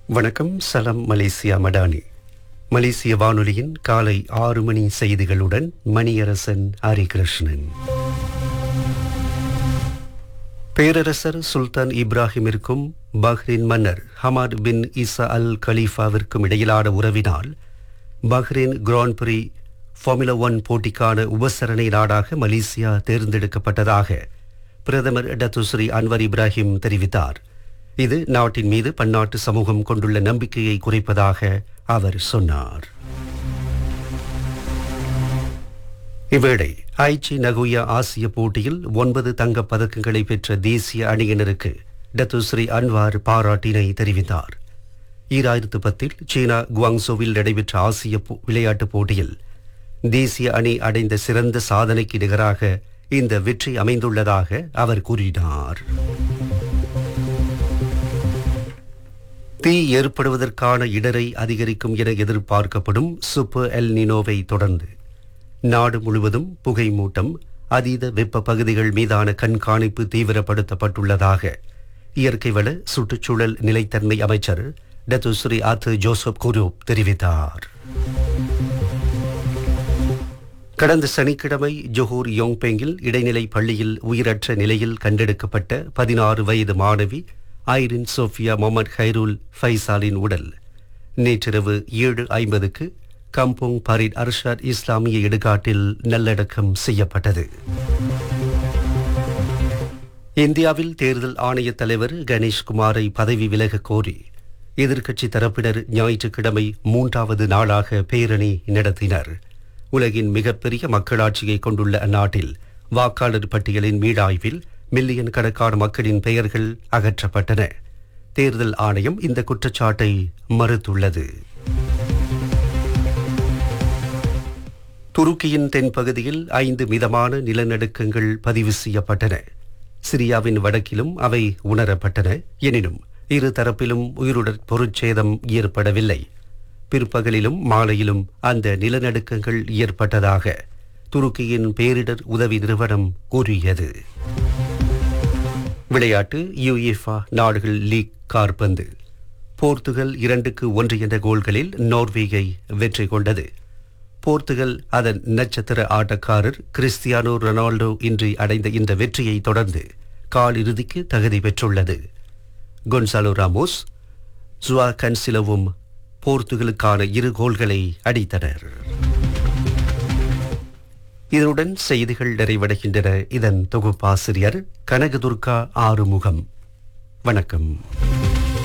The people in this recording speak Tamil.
வணக்கம். சலாம் மலேசியா மடானி. மலேசிய வானொலியின் காலை 6 மணி செய்திகளுடன் மணியரசன் ஹரிகிருஷ்ணன். பேரரசர் சுல்தான் இப்ராஹிமிற்கும் பஹ்ரைன் மன்னர் ஹமாத் பின் இசா அல் கலீஃபாவிற்கும் இடையிலான உறவினால் பஹ்ரைன் கிராண்ட் பிரி ஃபார்முலா 1 போட்டிக்கான உபசரணை நாடாக மலேசியா தேர்ந்தெடுக்கப்பட்டதாக பிரதமர் டத்துஸ்ரீ அன்வர் இப்ராஹிம் தெரிவித்தார். இது நாட்டின் மீது பன்னாட்டு சமூகம் கொண்டுள்ள நம்பிக்கையை குறைப்பதாக அவர் சொன்னார். இவ்வேளை ஐச்சி நகோயா ஆசிய போட்டியில் 9 தங்கப் பதக்கங்களை பெற்ற தேசிய அணியினருக்கு டத்துஸ்ரீ அன்வார் பாராட்டினை தெரிவித்தார். 2010 சீனா குவாங்சோவில் நடைபெற்ற ஆசிய விளையாட்டுப் போட்டியில் தேசிய அணி அடைந்த சிறந்த சாதனைக்கு நிகராக இந்த வெற்றி அமைந்துள்ளதாக அவர் கூறினார். தீ ஏற்படுவதற்கான இடரை அதிகரிக்கும் என எதிர்பார்க்கப்படும் சூப்பர் எல் நினோவை தொடர்ந்து நாடு முழுவதும் புகை மூட்டம், அதீத வெப்ப பகுதிகள் மீதான கண்காணிப்பு தீவிரப்படுத்தப்பட்டுள்ளதாக இயற்கை வள சுற்றுச்சூழல் நிலைத்தன்மை அமைச்சர் டத்துஸ்ரீ ஆத்து ஜோசப் குரூப் தெரிவித்தார். கடந்த சனிக்கிழமை ஜொஹூர் யோங்பெங்கில் இடைநிலை பள்ளியில் உயிரற்ற நிலையில் கண்டெடுக்கப்பட்ட 16 வயது மாணவி ஐரின் சோஃபியா முகமது ஹைருல் ஃபைசாலின் உடல் நேற்றிரவு 7:50க்கு கம்போங் பரீட் அர்ஷாத் இஸ்லாமிய இடுகாட்டில் நல்லடக்கம் செய்யப்பட்டது. இந்தியாவில் தேர்தல் ஆணைய தலைவர் கணேஷ்குமாரை பதவி விலக கோரி எதிர்க்கட்சி தரப்பினர் ஞாயிற்றுக்கிழமை 3வது நாளாக பேரணி நடத்தினர். உலகின் மிகப்பெரிய மக்களாட்சியை கொண்டுள்ள அந்நாட்டில் வாக்காளர் பட்டியலின் மீளாய்வில் மில்லியன் கணக்கான மக்களின் பெயர்கள் அகற்றப்பட்டன. தேர்தல் ஆணையம் இந்த குற்றச்சாட்டை மறுத்துள்ளது. துருக்கியின் தென்பகுதியில் 5 மிதமான நிலநடுக்கங்கள் பதிவு செய்யப்பட்டன. சிரியாவின் வடக்கிலும் அவை உணரப்பட்டன. எனினும் இரு தரப்பிலும் உயிருடன் பொருட்சேதம் ஏற்படவில்லை. பிற்பகலிலும் மாலையிலும் அந்த நிலநடுக்கங்கள் ஏற்பட்டதாக துருக்கியின் பேரிடர் உதவி நிறுவனம் கூறியது. விளையாட்டு. யுஎஃபா நாடுகள் லீக் காற்பந்து. போர்த்துகல் 2-1 என்ற கோல்களில் நோர்வேயை வெற்றி கொண்டது. போர்த்துகல் அதன் நட்சத்திர ஆட்டக்காரர் கிறிஸ்டியானோ ரொனால்டோ இன்றி அடைந்த இந்த வெற்றியை தொடர்ந்து காலிறுதிக்கு தகுதி பெற்றுள்ளது. கொன்சாலோ ராமோஸ், ஜுவா கன்சிலோவும் போர்த்துகலுக்கான 2 கோல்களை அடித்தனர். இதனுடன் செய்திகள் நிறைவடைகின்றன. இதன் தொகுப்பாசிரியர் கனகதுர்கா ஆறுமுகம். வணக்கம்.